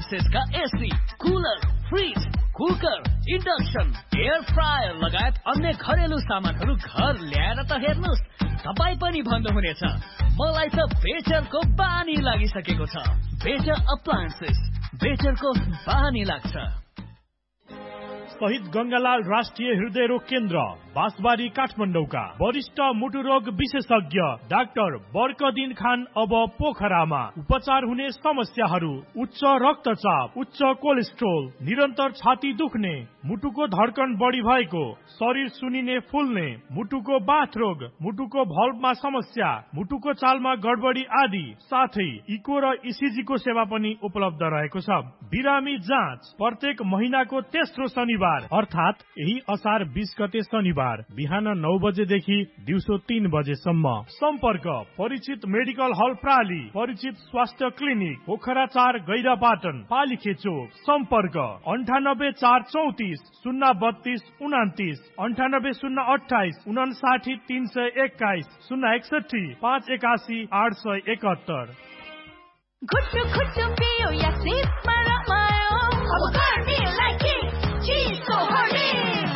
अप्लायन्सेसका AC, cooler, fridge, cooker, induction, air fryer लगायत अन्य घरेलु सामानहरू घर ल्याएर त हेर्नुस्, तपाईँ पनि भन्नुहुनेछ मलाई त बेचरको बानी लागिसकेको छ। बेचर अप्लायन्सेस, बेचरको बानी लाग्छ। शहीद गंगालाल राष्ट्रिय हृदय रोग केन्द्र बाँसबारी काठमाडौँका वरिष्ठ मुटु रोग विशेषज्ञ डाक्टर बर्कदिन खान अब पोखरामा। उपचार हुने समस्याहरू उच्च रक्तचाप, उच्च कोलेस्ट्रोल, निरन्तर छाती दुख्ने, मुटुको धड्कन बढी भएको, शरीर सुनिने फुल्ने, मुटुको बाथ रोग, मुटुको भल्भमा समस्या, मुटुको चालमा गडबडी आदि साथै इको र इसिजी को सेवा पनि उपलब्ध रहेको छ। बिरामी जाँच प्रत्येक महिनाको तेस्रो शनिबार अर्थात यही असार 20 गते शनिबार बिहान 9 बजेदेखि दिउँसो 3 बजेसम्म। सम्पर्क परिचित मेडिकल हल प्राली, परिचित स्वास्थ्य क्लिनिक पोखरा 4 गैरापाटन पालिखे चोक। सम्पर्क 98 434 032 29 98 028 321 061 581 871। घुट्टु घुट्टु पियो या सिपमा रमायो, अब गर्मीलाई के चिसो हरे,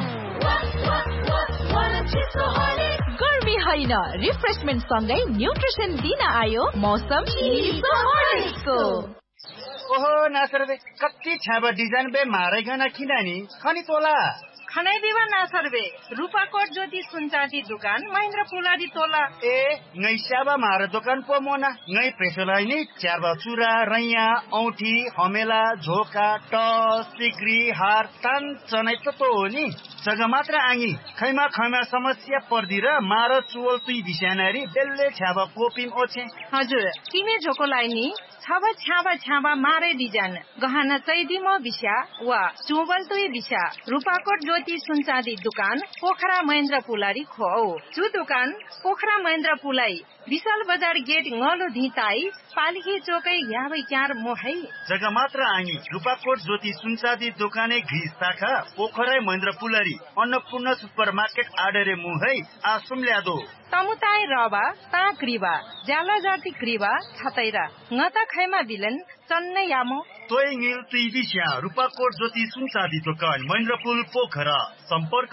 गर्मी होइन रिफ्रेशमेन्ट सँगै न्युट्रिसन दिन आयो मौसम चिसो हरेको। ओहो नासर बे कति छाबा डिजाइन बे मारेगना किनानी खनी तोला खनै दिवा नासर बे रूपाकोट ज्योति सुनचाँदी दुकान महेन्द्र पुलारी तोला। ए ngै स्याबा मार दोकान पो मोना ngै प्रेसोलाई नि च्याबा चुरा रैया औठी हमेला झोका टस सिक्री हार तान चनै त हो नि जग्गा मात्र आङी खैमा खैमा समस्या पर्दी र मार चुवल तुई दिशानारी बेल्ले छ्याबा कोपिम ओछे। हजुर किने झोकोलाई नि छाबा छ्याबा छ्याबा मारे डिजाइन गहना चैदिमो बिस्या वा चुवल तुई दिशा रूपाकोट ज्योति सुनचाँदी दुकान पोखरा महेन्द्र पुलारी खो चु दुकान पोखरा महेन्द्र पुलाई विशाल बजार गेट ngलो धिताई पालिखे चोकै याबै क्यार मोहै जग्गा मात्र आङी रूपाकोट ज्योति सुनचाँदी दोकाने घिस शाखा पोखरा महेन्द्र पुलारी अन्नपूर्ण सुपर मार्केट आडरे मुहै आसुम ल्यादो तमुताई रबा ता क्रिबा जाला जाति क्रिबा छतैरा ngता खैमा बिलन चन्नै यामो तोय ङिल तुई दिशा रूपाकोट ज्योति सुनचाँदी दोकान महेन्द्रपुल पोखरा। सम्पर्क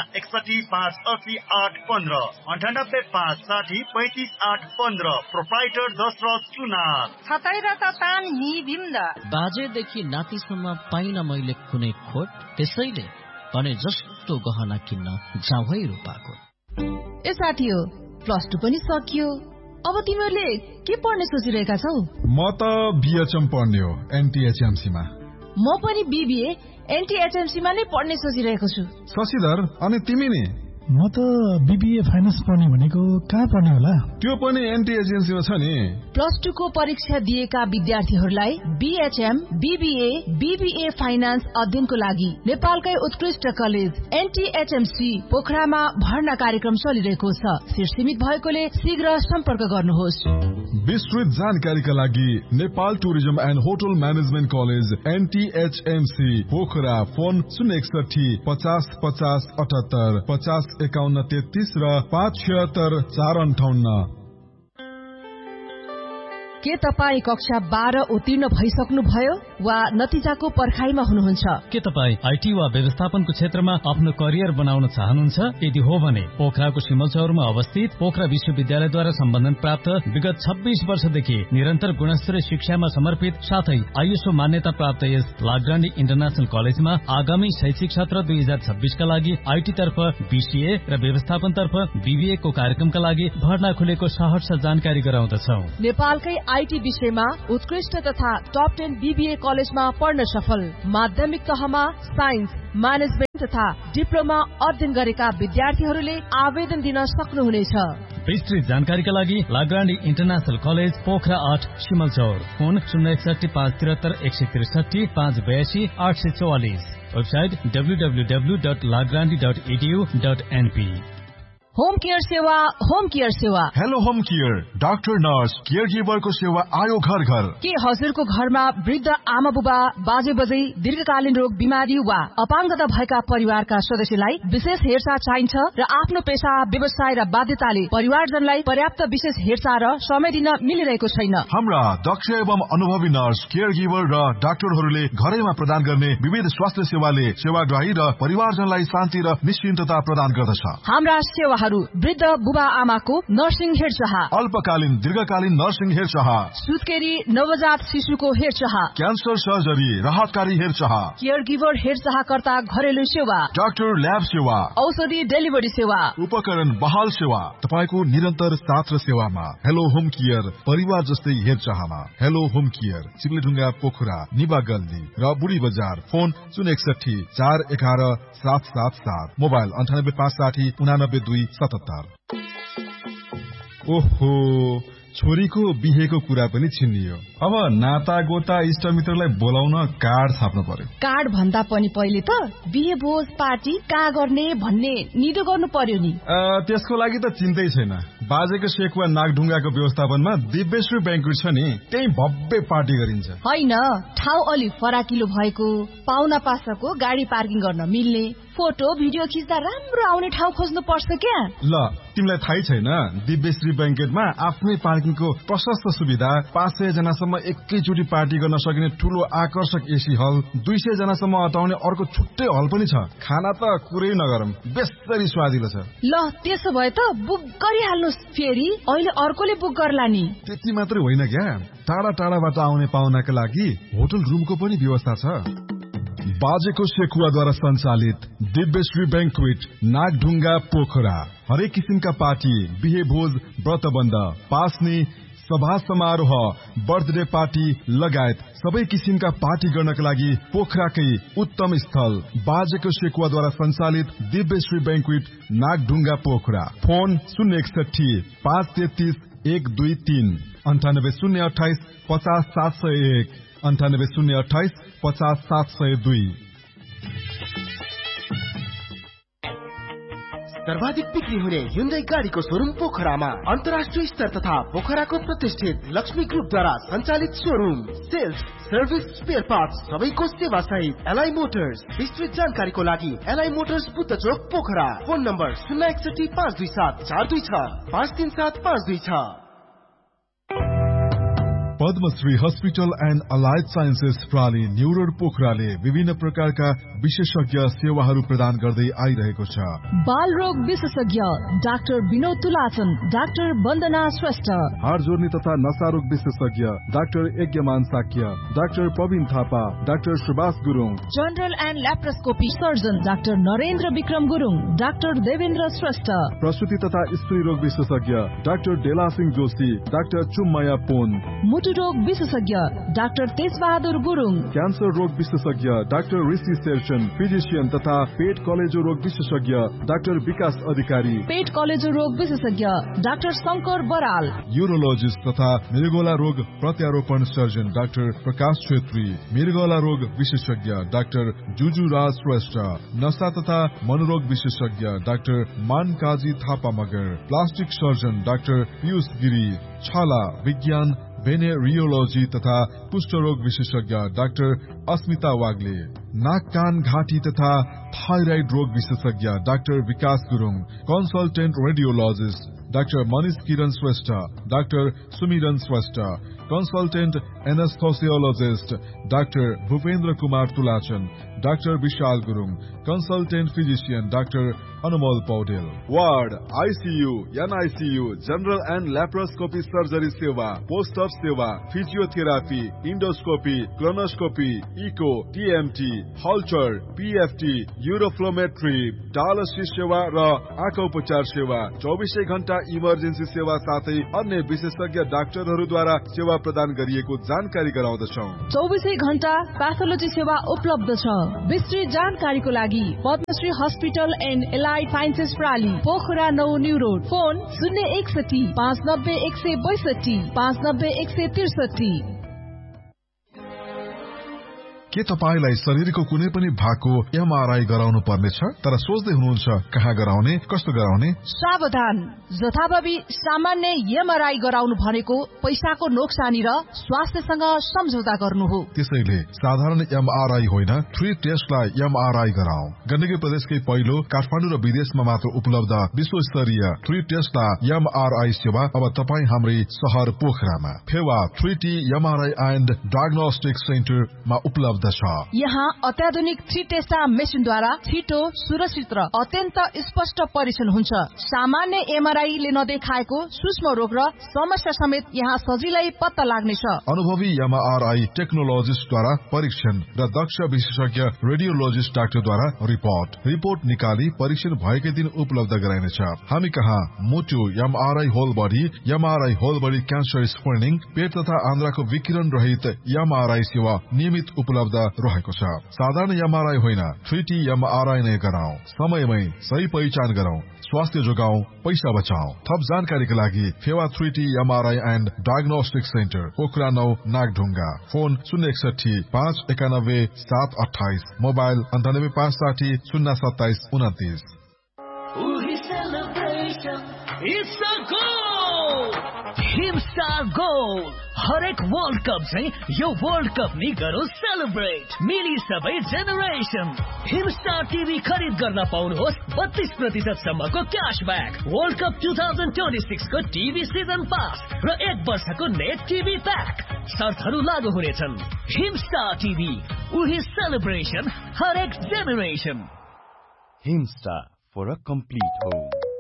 061 580 815 98 560 35 815। प्रोप्राइटर दशरथ सुनार छतैरा त तान नि बिम्द बाजेदेखि नातिसम्म पाइन मैले कुनै खोट, त्यसैले भने जस्तो गहना किन्न जाऊ है रूपाकोट। ए साथी हो प्लस 2 पनि सकियो, अब तिमीहरूले के पढ्ने सोचिरहेका छौ? म त बीएचएम पढ्ने हो एनटीएचएमसी मा। म पनि बीबीए एनटीएचएमसी मा नै पढ्ने सोचिरहेको छु। शशिधर अनि तिमी नि? म त बीबीए फाइनान्स पढ्ने भनेको कहाँ पढ्ने होला? त्यो पनि एनटीएचएमसी मा छ नि। प्लस 2 को परीक्षा दिएका विद्यार्थीहरूलाई बीएचएम, बीबीए, बीबीए फाइनान्स अध्ययनको लागि नेपालकै उत्कृष्ट कलेज एनटीएचएमसी पोखरामा भर्ना कार्यक्रम चलिरहेको छ। सिट सीमित भएकोले शीघ्र सम्पर्क गर्नुहोस्। विस्तृत जानकारीका लागि Nepal tourism and hotel management college एनटीएचएमसी Pokhara phone 061 50 50 78 50 51 33 र 576 458। के तपाईँ कक्षा 12 उत्तीर्ण भइसक्नु भयो वा नतिजाको पर्खाइमा हुनुहुन्छ? के तपाईँ आईटी वा व्यवस्थापनको क्षेत्रमा आफ्नो करियर बनाउन चाहनुहुन्छ? यदि हो भने पोखराको सिमलचौरमा अवस्थित पोखरा विश्वविद्यालयद्वारा सम्बन्धन प्राप्त विगत 26 वर्षदेखि निरन्तर गुणस्तरीय शिक्षामा समर्पित साथै आईएसओ मान्यता प्राप्त यस लाग्रान्डी इन्टरनेशनल कलेजमा आगामी शैक्षिक सत्र 2026 का लागि आईटी तर्फ बीसीए र व्यवस्थापन तर्फ बीबीए को कार्यक्रमका लागि भर्ना खुलेको सहर्ष जानकारी गराउँदछौ। नेपालकै आईटी विषयमा उत्कृष्ट तथा टप 10 बीबीए कलेजमा पढ्न सफल माध्यमिक तहमा साइन्स, म्यानेजमेन्ट तथा डिप्लोमा अध्ययन गरेका विद्यार्थीहरूले आवेदन दिन सक्नुहुनेछ। विस्तृत जानकारीका लागि लाग्रान्डी international college Pokhara 8 Simalchaur phone 061 573 163 582 844। Website www.lagrandi.edu.np। Home care सेवा hello home care, doctor nurse care गिभरको सेवा आयो घर घर। के हजुरको घरमा वृद्ध आमा बुबा बाजे बजै दीर्घकालीन रोग बिमारी वा अपाङ्गता भएका परिवारका सदस्यलाई विशेष हेरचाह चाहिन्छ र आफ्नो पेशा व्यवसाय र बाध्यताले परिवारजनलाई पर्याप्त विशेष हेरचाह र समय दिन मिलिरहेको छैन। हाम्रा दक्ष एवं अनुभवी नर्स केयर गिभर र डाक्टरहरूले घरैमा प्रदान गर्ने विविध स्वास्थ्य सेवाले सेवाग्राही र परिवारजनलाई शान्ति र निश्चिन्तता प्रदान गर्दछ। हाम्रा सेवाहरू वृद्ध बुबा आमाको नर्सिङ हेरचाह, अल्पकालीन दीर्घकालीन नर्सिङ हेरचाह, सुत्केरी नवजात शिशुको हेरचाह, क्यान्सर सर्जरी राहतकारी हेरचाह, केयर गिभर हेरचाहकर्ता घरेलु सेवा, डाक्टर ल्याब सेवा, औषधि डेलिभरी सेवा, उपकरण बहाल सेवा, तपाईको निरन्तर साथ र सेवामा। हेलो होम केयर परिवार जस्तै हेरचाहमा। हेलो होम केयर चिप्लेढुङ्गा पोखरा निबा गल्ली र बुढी बजार। Phone 061 411 777, mobile 98 560 89 277। ओहो, छोरीको बिहेको कुरा पनि छिन्नियो। अब नाता गोता इष्टमित्रलाई बोलाउन कार्ड छाप्नु पर्यो। कार्ड भन्दा पनि पहिले त बिहे भोज पार्टी कहाँ गर्ने भन्ने निदो गर्नु पर्यो नि। त्यसको लागि त चिन्तै छैन। बाजेको सेकुवा नागढुङ्गाको व्यवस्थापनमा दिव्यश्री ब्याङ्क्वेट छ नि, त्यही भव्य पार्टी गरिन्छ। होइन, ठाउँ अलि फराकिलो भएको, पाहुना पासाको गाडी पार्किङ गर्न मिल्ने, फोटो भिडियो खिच्दा राम्रो आउने ठाउँ खोज्नु पर्छ क्या। ल, तिमीलाई थाहै छैन, दिव्यश्री ब्याङ्केटमा आफ्नै पार्किङको प्रशस्त सुविधा, 500 जनासम्म एकैचोटि पार्टी गर्न सकिने ठूलो आकर्षक एसी हल, 200 जनासम्म अटाउने अर्को छुट्टै हल पनि छ। खाना त कुरै नगरौँ, बेस्तरी स्वादिलो छ। ल, त्यसो भए त बुक गरिहाल्नुहोस्, फेरि अहिले अर्कोले बुक गर्ला नि। त्यति मात्रै होइन क्या, टाढा टाढाबाट आउने पाहुनाका लागि होटल रुमको पनि व्यवस्था छ। बाजेको सेकुवाद्वारा सञ्चालित दिव्यश्री ब्याङ्क्वेट नागढुङ्गा पोखरा हरेक किसिमका पार्टी, बिहे भोज, व्रतबन्ध, पास्नी, सभा समारोह, बर्थडे पार्टी लगायत सबै किसिमका पार्टी गर्नका लागि पोखराकै उत्तम स्थल बाजेको सेकुवाद्वारा सञ्चालित दिव्यश्री ब्याङ्क्वेट नागढुङ्गा पोखरा। फोन 061 533 123, 98 028 50 701, 98 028 50 702। सर्वाधिक बिक्री हुने Hyundai गाडीको शोरूम पोखरामा अन्तर्राष्ट्रिय स्तर तथा पोखराको प्रतिष्ठित लक्ष्मी ग्रुपद्वारा सञ्चालित showroom. Sales, service, spare parts सबैको सेवा सहित एलआई मोटर्स। विस्तृत जानकारीको लागि LI Motors Buddha Chowk Pokhara. Phone number 061 527 426 537 526। Padmashri hospital and allied sciences प्राली new road पोखराले विभिन्न प्रकारका विशेषज्ञ सेवाहरू प्रदान गर्दै आइरहेको छ। बाल रोग विशेषज्ञ डाक्टर विनोद तुलाचन, डाक्टर वन्दना श्रेष्ठ, हाड जोर्नी तथा नशा रोग विशेषज्ञ doctor यज्ञमान Shakya, doctor Praveen Thapa, doctor Subhash Gurung, general and laparoscopy surgeon doctor Narendra Vikram Gurung, doctor Devendra Shrestha, प्रसुति तथा स्त्री रोग विशेषज्ञ डाक्टर डेला सिंह जोशी, डाक्टर चुम्मया पोन, रोग विशेषज्ञ डाक्टर तेजबहादुर गुरुङ, क्यान्सर रोग विशेषज्ञ डाक्टर ऋषि शेरचन, फिजिशियन तथा पेट कलेजो रोग विशेषज्ञ डाक्टर विकास अधिकारी, पेट कलेजो रोग विशेषज्ञ डाक्टर शंकर बराल, यूरोलोजिस्ट तथा मृगौला रोग प्रत्यारोपण सर्जन डाक्टर प्रकाश छेत्री, मृगौला रोग विशेषज्ञ डाक्टर जुजु राज श्रेष्ठ, नशा तथा मनोरोग विशेषज्ञ doctor मानकाजी Thapa Magar, plastic surgeon doctor Piyush Giri, छाला विज्ञान भेनेरियोलोजी तथा कुष्ठरोग विशेषज्ञ डाक्टर अस्मिता वाग्ले, नाक कान घाँटी तथा थाइराइड रोग विशेषज्ञ डाक्टर विकास Gurung, consultant radiologist doctor Manish किरण श्रेष्ठ, डाक्टर सुमिरन Shrestha, consultant एनेस्थोसियोलोजिस्ट doctor Bhupendra Kumar तुलाचन, doctor Vishal Gurung, consultant physician doctor Anumol Paudel, ward ICU, NICU, general and laparoscopy surgery सेवा, पोस्ट अफ सेवा, physiotherapy, endoscopy, colonoscopy, eco, TMT, हल्चर, PFT, uroflowmetry, dialysis सेवा र आँखा उपचार सेवा, 24 घण्टा इमर्जेन्सी सेवा साथै अन्य विशेषज्ञ डाक्टरहरूद्वारा सेवा प्रदान गरिएको जानकारी गराउँदछौँ। 24 घण्टा प्याथोलोजी सेवा उपलब्ध छ। विस्तृत जानकारीको लागि Padmashri hospital and allied sciences प्राली Pokhara 9 new road. Phone 061 590 162 590 163। के तपाईलाई शरीरको कुनै पनि भागको एमआरआई गराउनु पर्नेछ तर सोच्दै हुनुहुन्छ कहाँ गराउने कस्तो गराउने? सावधान, जथाभावी सामान्य एमआरआई गराउनु भनेको पैसाको नोक्सानी र स्वास्थ्यसँग सम्झौता गर्नु हो। त्यसैले साधारण एमआरआई होइन 3 टेस्टलाई एमआरआई गराऊ। गण्डकी प्रदेशकै पहिलो काठमाडौँ र विदेशमा मात्र उपलब्ध विश्वस्तरीय 3 टेस्टलाई एमआरआई सेवा अब तपाईँ हाम्रै शहर पोखरामा Phewa 3T MRI and diagnostic सेन्टरमा उपलब्ध छ। यहाँ अत्याधुनिक 3 टेस्टा मेसिनद्वारा छिटो, सुरक्षित र अत्यन्त स्पष्ट परीक्षण हुन्छ। सामान्य एमआरआई ले नदेखाएको सूक्ष्म रोग र समस्या समेत यहाँ सजिलै पत्ता लाग्नेछ। अनुभवी एमआरआई टेक्नोलोजिस्टद्वारा परीक्षण र दक्ष विशेषज्ञ रेडियोलोजिस्ट डाक्टरद्वारा रिपोर्ट निकाली परीक्षण भएकै दिन उपलब्ध गराइनेछ। हामी कहाँ मुटु MRI whole body, MRI whole body cancer screening, पेट तथा आन्द्राको विकिरण रहित एमआरआई सेवा नियमित उपलब्ध रहेको छ। साधारण एमआरआई होइन 3T एमआरआई नै गराऊ। समयमै सही पहिचान गरौं, स्वास्थ्य जोगाऊ, पैसा बचाऊ। थप जानकारीका लागि Phewa 3T MRI and diagnostic centre Pokhara 9 Nagdhunga. Phone 061 591 728, mobile 98 560 027 29। Himstar goal हरेक वर्ल्ड कप चाहिँ यो वर्ल्ड कप नि गरौँ सेलिब्रेट। मिली सबै जेनेरेसन हिमस्टार टिभी खरिद गर्न पाउनुहोस् 32% सम्मको क्याशब्याक, वर्ल्ड कप 2026 को टिभी सिजन पास र 1 वर्षको नेट टिभी प्याक। शर्तहरू लागू हुनेछन्। हिमस्टार टिभी, उही सेलिब्रेसन हरेक generation. Himstar for a complete home.